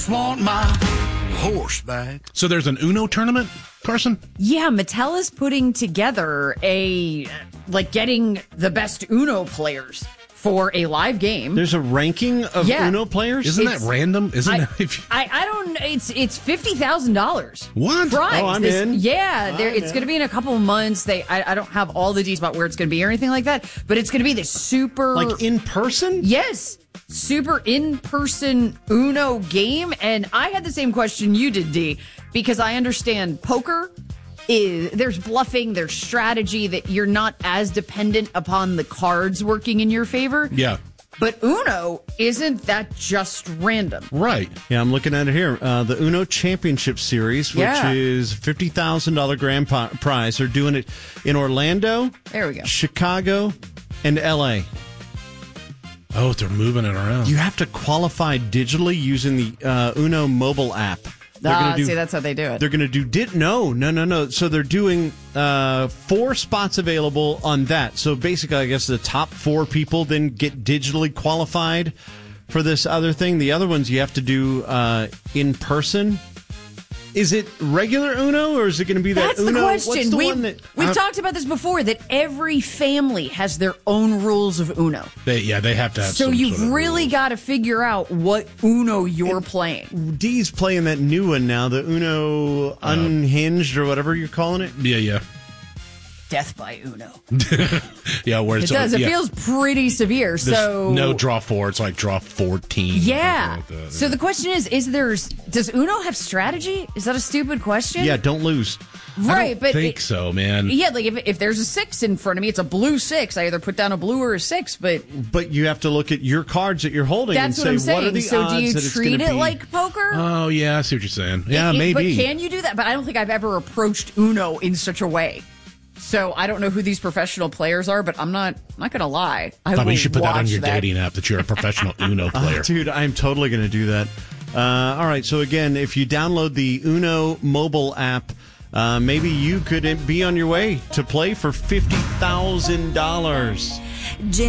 Want my horse back. So there's an Uno tournament, Carson? Yeah, Mattel is putting together getting the best Uno players for a live game. There's a ranking of Uno players? Isn't that random? I don't. It's $50,000. What? Prize. Oh, I'm in. Yeah, it's going to be in a couple of months. I don't have all the details about where it's going to be or anything like that, but it's going to be this super in person. Yes. Super in-person Uno game. And I had the same question you did, D, because I understand poker there's bluffing, there's strategy, that you're not as dependent upon the cards working in your favor. Yeah. But Uno, isn't that just random? Right. Yeah, I'm looking at it here. The Uno Championship Series, which is $50,000 grand prize. They're doing it in Orlando, there we go, Chicago, and L.A. Oh, they're moving it around. You have to qualify digitally using the Uno mobile app. See, that's how they do it. They're going to do... No. So they're doing 4 spots available on that. So basically, I guess the top 4 people then get digitally qualified for this other thing. The other ones you have to do in person. Is it regular Uno, or is it going to be that That's Uno? That's the question. We've talked about this before, that every family has their own rules of Uno. They have to have so you've really got to figure out what Uno you're playing. Dee's playing that new one now, the Uno Unhinged or whatever you're calling it. Yeah. Death by Uno. Yeah, where it does. It feels pretty severe. So no draw 4. It's like draw 14. Yeah. Like that. So the question does Uno have strategy? Is that a stupid question? Yeah, don't lose. Right, I think so, man. Yeah, like if there's a 6 in front of me, it's a blue 6. I either put down a blue or a 6, but you have to look at your cards that you're holding and say, what are the so odds do you that it's treat going to it be? like poker? Oh, yeah, I see what you're saying. Yeah, maybe. But can you do that? But I don't think I've ever approached Uno in such a way. So I don't know who these professional players are, but I'm not going to lie. You should put that on your dating app, that you're a professional Uno player. Dude, I'm totally going to do that. All right, so again, if you download the Uno mobile app, maybe you could be on your way to play for $50,000.